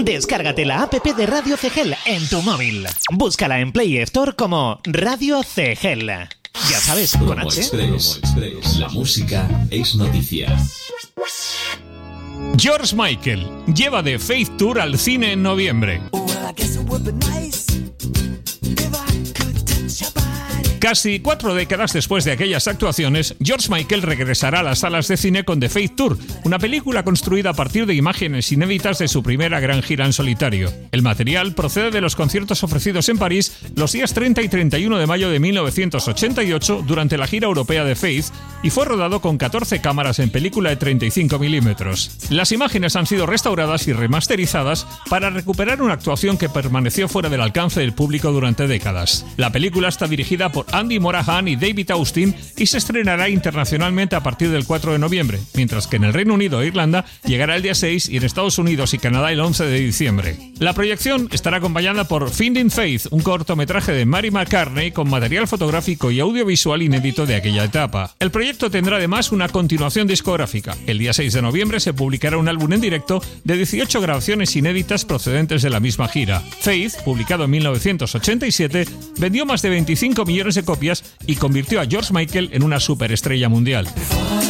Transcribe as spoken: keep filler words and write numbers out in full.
Descárgate la app de Radio Cegel en tu móvil. Búscala en Play Store como Radio Cegel. Ya sabes, con Promo H. Express. Express. La música es noticia. George Michael lleva The Faith Tour al cine en noviembre. Casi cuatro décadas después de aquellas actuaciones, George Michael regresará a las salas de cine con The Faith Tour, una película construida a partir de imágenes inéditas de su primera gran gira en solitario. El material procede de los conciertos ofrecidos en París los días treinta y treinta y uno de mayo de mil novecientos ochenta y ocho durante la gira europea de Faith y fue rodado con catorce cámaras en película de treinta y cinco milímetros. Las imágenes han sido restauradas y remasterizadas para recuperar una actuación que permaneció fuera del alcance del público durante décadas. La película está dirigida por Andy Morahan y David Austin y se estrenará internacionalmente a partir del cuatro de noviembre, mientras que en el Reino Unido e Irlanda llegará el día seis y en Estados Unidos y Canadá el once de diciembre. La proyección estará acompañada por Finding Faith, un cortometraje de Mary McCartney con material fotográfico y audiovisual inédito de aquella etapa. El proyecto tendrá además una continuación discográfica. El día seis de noviembre se publicará un álbum en directo de dieciocho grabaciones inéditas procedentes de la misma gira. Faith, publicado en mil novecientos ochenta y siete, vendió más de veinticinco millones de copias y convirtió a George Michael en una superestrella mundial.